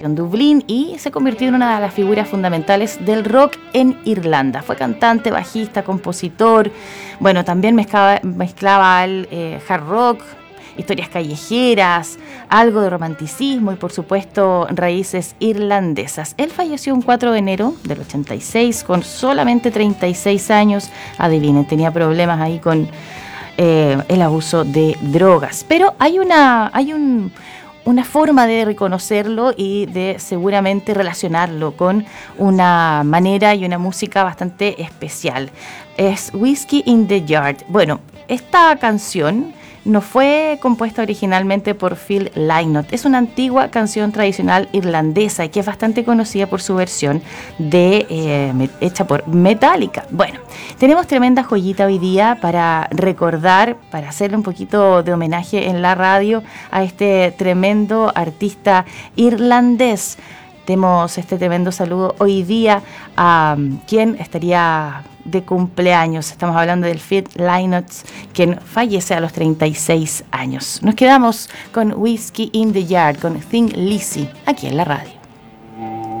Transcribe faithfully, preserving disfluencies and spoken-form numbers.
en Dublín y se convirtió en una de las figuras fundamentales del rock en Irlanda. Fue cantante, bajista, compositor, bueno, también mezclaba, mezclaba el eh, hard rock, historias callejeras, algo de romanticismo y por supuesto raíces irlandesas. Él falleció un cuatro de enero del ochenta y seis con solamente treinta y seis años. Adivinen, tenía problemas ahí con eh, el abuso de drogas. Pero hay una, hay un, una forma de reconocerlo y de seguramente relacionarlo con una manera y una música bastante especial. Es Whiskey in the Yard. Bueno, esta canción no fue compuesta originalmente por Phil Lynott. Es una antigua canción tradicional irlandesa y que es bastante conocida por su versión de, eh, hecha por Metallica. Bueno, tenemos tremenda joyita hoy día para recordar, para hacerle un poquito de homenaje en la radio a este tremendo artista irlandés. Demos este tremendo saludo hoy día a um, quien estaría de cumpleaños. Estamos hablando del Phil Lynott, quien fallece a los treinta y seis años. Nos quedamos con Whiskey in the Yard, con Thin Lizzy, aquí en la radio.